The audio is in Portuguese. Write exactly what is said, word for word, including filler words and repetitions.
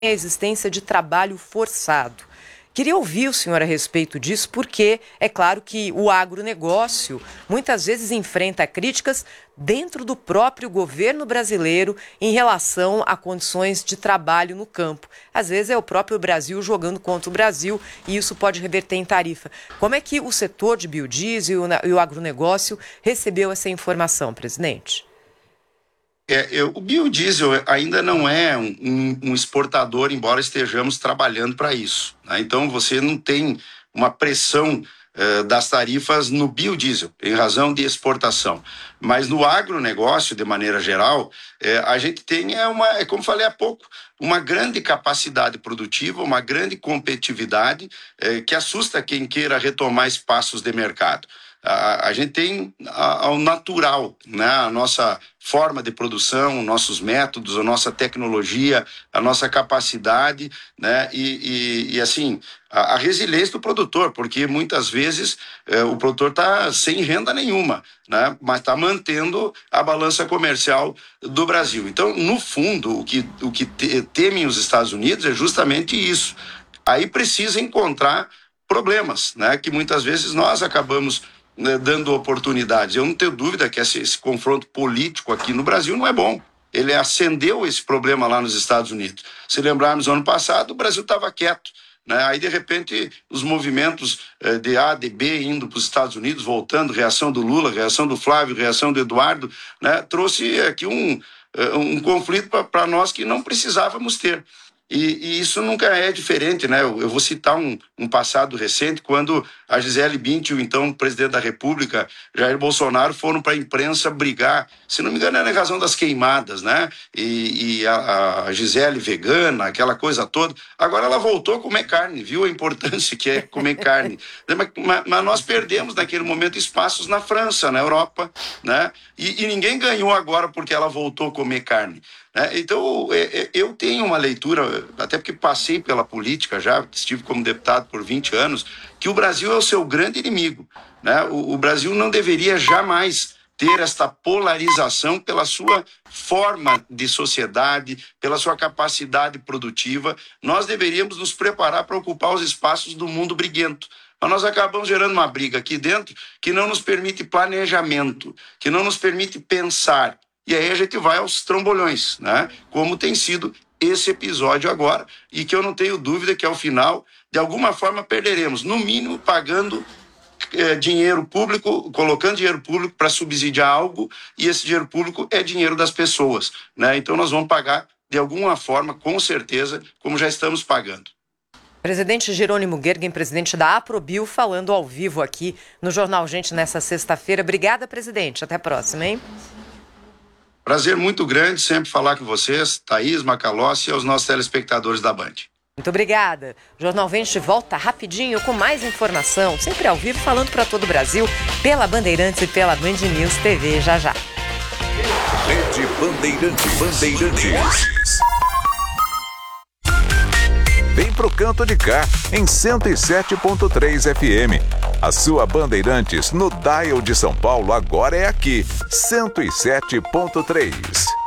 a existência de trabalho forçado. Queria ouvir o senhor a respeito disso, porque é claro que o agronegócio muitas vezes enfrenta críticas dentro do próprio governo brasileiro em relação a condições de trabalho no campo. Às vezes é o próprio Brasil jogando contra o Brasil e isso pode reverter em tarifa. Como é que o setor de biodiesel e o agronegócio recebeu essa informação, presidente? É, eu, o biodiesel ainda não é um, um, um exportador, embora estejamos trabalhando para isso, né? Então você não tem uma pressão eh, das tarifas no biodiesel, em razão de exportação. Mas no agronegócio, de maneira geral, eh, a gente tem, é uma, é como falei há pouco, uma grande capacidade produtiva, uma grande competitividade eh, que assusta quem queira retomar espaços de mercado. A, a gente tem ao natural, né? A nossa forma de produção, nossos métodos, a nossa tecnologia, a nossa capacidade, né? E, e, e assim, a, a resiliência do produtor, porque muitas vezes eh, o produtor está sem renda nenhuma, né? Mas está mantendo a balança comercial do Brasil. Então, no fundo, o que, o que te, temem os Estados Unidos é justamente isso. Aí precisa encontrar problemas, né? Que muitas vezes nós acabamos dando oportunidades. Eu não tenho dúvida que esse, esse confronto político aqui no Brasil não é bom. Ele acendeu esse problema lá nos Estados Unidos. Se lembrarmos, ano passado, o Brasil estava quieto, né? Aí, de repente, os movimentos eh, de A, de B, indo para os Estados Unidos, voltando, reação do Lula, reação do Flávio, reação do Eduardo, né? Trouxe aqui um, um conflito para nós que não precisávamos ter. E, e isso nunca é diferente, né? Eu, eu vou citar um, um passado recente, quando a Gisele Bündchen, então presidente da República, Jair Bolsonaro, foram para a imprensa brigar, se não me engano era em razão das queimadas, né? E, e a, a Gisele vegana, aquela coisa toda. Agora ela voltou a comer carne, viu a importância que é comer carne. Mas, mas nós perdemos naquele momento espaços na França, na Europa, né? E, e ninguém ganhou agora porque ela voltou a comer carne. É, então, é, é, eu tenho uma leitura, até porque passei pela política já, estive como deputado por vinte anos, que o Brasil é o seu grande inimigo, né? O, o Brasil não deveria jamais ter esta polarização pela sua forma de sociedade, pela sua capacidade produtiva. Nós deveríamos nos preparar para ocupar os espaços do mundo briguento. Mas nós acabamos gerando uma briga aqui dentro que não nos permite planejamento, que não nos permite pensar. E aí a gente vai aos trambolhões, né? Como tem sido esse episódio agora, e que eu não tenho dúvida que ao final, de alguma forma, perderemos, no mínimo pagando eh, dinheiro público, colocando dinheiro público para subsidiar algo, e esse dinheiro público é dinheiro das pessoas, né? Então nós vamos pagar de alguma forma, com certeza, como já estamos pagando. Presidente Jerônimo Gergen, presidente da Aprobio, falando ao vivo aqui no Jornal Gente nessa sexta-feira. Obrigada, presidente. Até a próxima, hein? Prazer muito grande sempre falar com vocês, Thaís, Macalossi e aos nossos telespectadores da Band. Muito obrigada. O Jornal Gente volta rapidinho com mais informação, sempre ao vivo, falando para todo o Brasil, pela Bandeirantes e pela Band News T V. Já, já. Rede Bandeirantes. Bandeirantes. Vem pro canto de cá, em cento e sete ponto três F M. A sua Bandeirantes no dial de São Paulo agora é aqui, cento e sete ponto três.